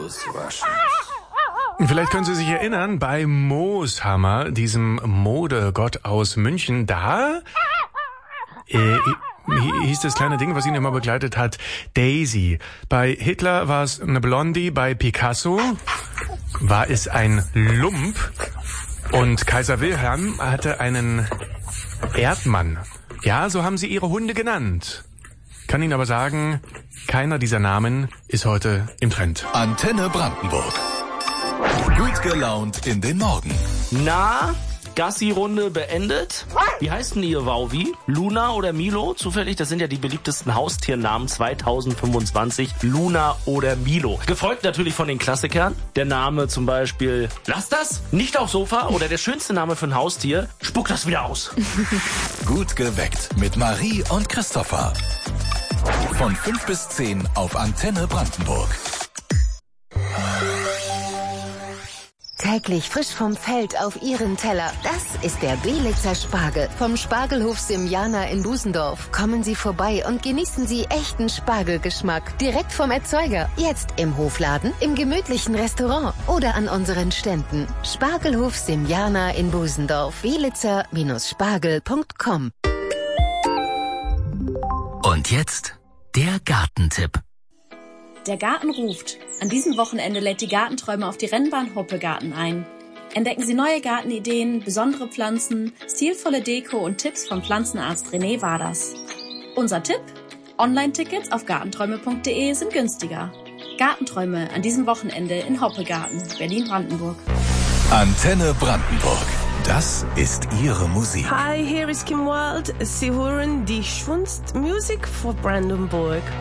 Autos waschen. Vielleicht können Sie sich erinnern, bei Mooshammer, diesem Modegott aus München, da hieß das kleine Ding, was ihn immer begleitet hat, Daisy. Bei Hitler war es eine Blondie, bei Picasso war es ein Lump und Kaiser Wilhelm hatte einen Erdmann. Ja, so haben sie ihre Hunde genannt. Kann Ihnen aber sagen, keiner dieser Namen ist heute im Trend. Antenne Brandenburg. Gut gelaunt in den Morgen. Na, Gassi-Runde beendet? Wie heißt denn Ihr Wauwi? Luna oder Milo? Zufällig, das sind ja die beliebtesten Haustiernamen 2025. Luna oder Milo. Gefolgt natürlich von den Klassikern. Der Name zum Beispiel Lass das, nicht aufs Sofa. Oder der schönste Name für ein Haustier, Spuck das wieder aus. Gut geweckt mit Marie und Christopher. Von 5 bis 10 auf Antenne Brandenburg. Täglich frisch vom Feld auf Ihren Teller. Das ist der Belitzer Spargel vom Spargelhof Simjana in Busendorf. Kommen Sie vorbei und genießen Sie echten Spargelgeschmack. Direkt vom Erzeuger. Jetzt im Hofladen, im gemütlichen Restaurant oder an unseren Ständen. Spargelhof Simjana in Busendorf. Belitzer-spargel.com. Und jetzt der Gartentipp. Der Garten ruft. An diesem Wochenende lädt die Gartenträume auf die Rennbahn Hoppegarten ein. Entdecken Sie neue Gartenideen, besondere Pflanzen, stilvolle Deko und Tipps vom Pflanzenarzt René Waders. Unser Tipp? Online-Tickets auf gartenträume.de sind günstiger. Gartenträume an diesem Wochenende in Hoppegarten, Berlin-Brandenburg. Antenne Brandenburg. Das ist Ihre Musik. Hi, here is Kim Wilde. Sie hören die schönste Musik für Brandenburg.